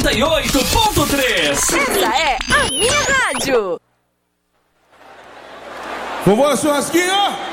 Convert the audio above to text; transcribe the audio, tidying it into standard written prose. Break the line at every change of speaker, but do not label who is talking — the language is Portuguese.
98.3.
Essa é a minha rádio.
Vovô Churrasquinho!